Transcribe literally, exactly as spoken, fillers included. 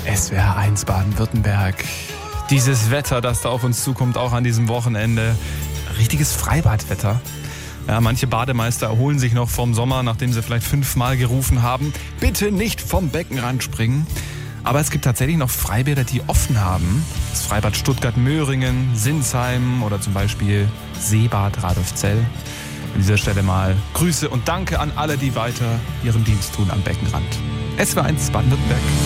S W R eins Baden-Württemberg. Dieses Wetter, das da auf uns zukommt, auch an diesem Wochenende. Richtiges Freibadwetter. Ja, manche Bademeister erholen sich noch vom Sommer, nachdem sie vielleicht fünfmal gerufen haben, bitte nicht vom Beckenrand springen. Aber es gibt tatsächlich noch Freibäder, die offen haben. Das Freibad Stuttgart-Möhringen, Sinsheim oder zum Beispiel Seebad Radolfzell. An dieser Stelle mal Grüße und Danke an alle, die weiter ihren Dienst tun am Beckenrand. S W R eins Baden-Württemberg.